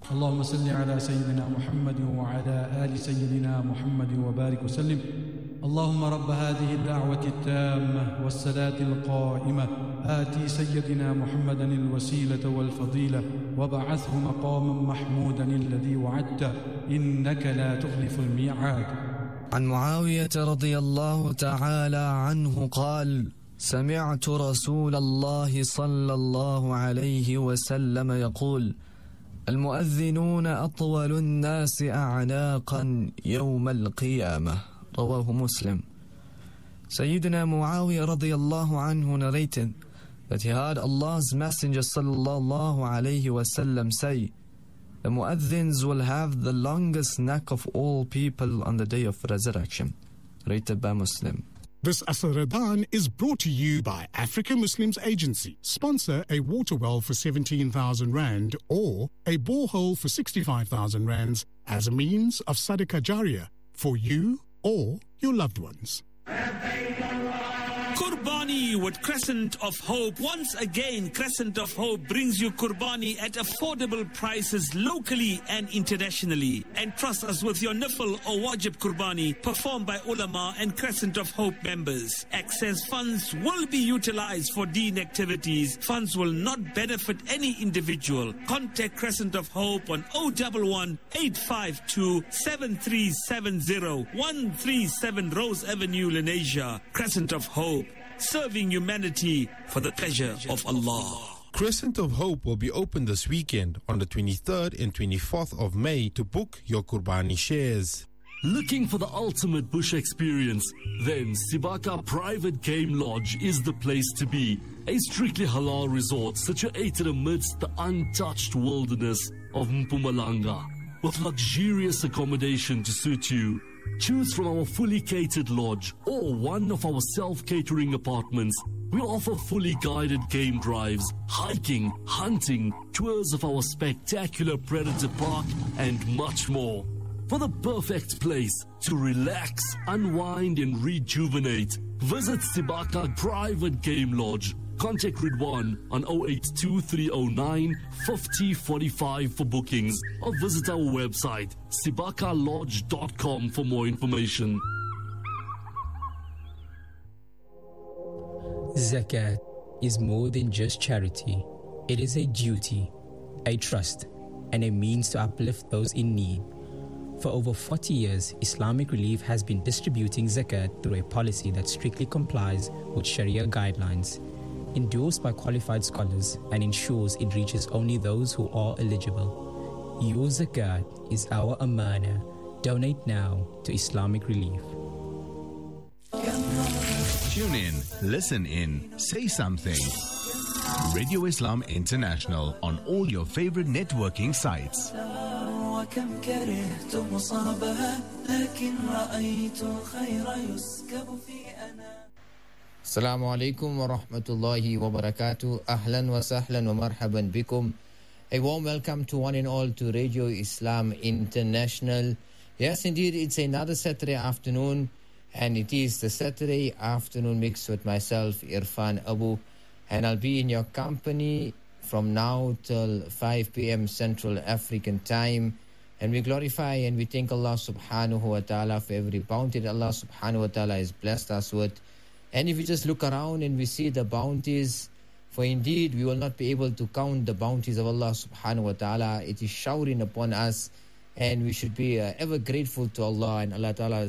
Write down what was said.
اللهم صل على سيدنا محمد وعلى آل سيدنا محمد وبارك وسلم. اللهم رب هذه الدعوة التامة والصلاة القائمة آتي سيدنا محمدا الوسيلة والفضيلة وبعثه مقاما محمودا الذي وعدته إنك لا تخلف الميعاد. عن معاوية رضي الله تعالى عنه قال: سمعت رسول الله صلى الله عليه وسلم يقول: المؤذنون أطول الناس أعناقا يوم القيامة. رواه Muslim. Sayyidina Muawiyah radiyallahu anhu narrated that he heard Allah's Messenger sallallahu alayhi wasallam say, the mu'adhins will have the longest neck of all people on the day of resurrection. Rated by Muslim. This Asr Ramadan is brought to you by Africa Muslims Agency. Sponsor a water well for 17,000 rand or a borehole for 65,000 rands as a means of Sadaqah Jariyah for you or your loved ones. Kurbani with Crescent of Hope. Once again, Crescent of Hope brings you Kurbani at affordable prices locally and internationally. And trust us with your Nafil or Wajib Kurbani performed by ulama and Crescent of Hope members. Excess funds will be utilized for deen activities. Funds will not benefit any individual. Contact Crescent of Hope on 011 852 7370 137 Rose Avenue, Lenasia. Crescent of Hope, serving humanity for the pleasure of Allah. Crescent of Hope will be open this weekend on the 23rd and 24th of May to book your Kurbani shares. Looking for the ultimate bush experience? Then Sibaka Private Game Lodge is the place to be. A strictly halal resort situated amidst the untouched wilderness of Mpumalanga, with luxurious accommodation to suit you. Choose from our fully catered lodge or one of our self-catering apartments. We offer fully guided game drives, hiking, hunting, tours of our spectacular Predator Park and much more. For the perfect place to relax, unwind and rejuvenate, visit Sibaka Private Game Lodge. Contact Ridwan on 082309 5045 for bookings or visit our website sibakalodge.com for more information. Zakat is more than just charity. It is a duty, a trust, and a means to uplift those in need. For over 40 years, Islamic Relief has been distributing zakat through a policy that strictly complies with Sharia guidelines, endorsed by qualified scholars, and ensures it reaches only those who are eligible. Your zakat is our amana. Donate now to Islamic Relief. Tune in, listen in, say something. Radio Islam International on all your favorite networking sites. Assalamu alaikum wa rahmatullahi wa barakatuh. Ahlan wa sahlan wa marhaban bikum. A warm welcome to one and all to Radio Islam International. Yes, indeed, it's another Saturday afternoon, and it is the Saturday afternoon mix with myself, Irfan Abu, and I'll be in your company from now till 5 p.m. Central African Time. And we glorify and we thank Allah subhanahu wa ta'ala for every bounty that Allah subhanahu wa ta'ala has blessed us with. And if we just look around and we see the bounties, for indeed we will not be able to count the bounties of Allah subhanahu wa ta'ala. It is showering upon us, and we should be ever grateful to Allah, and Allah ta'ala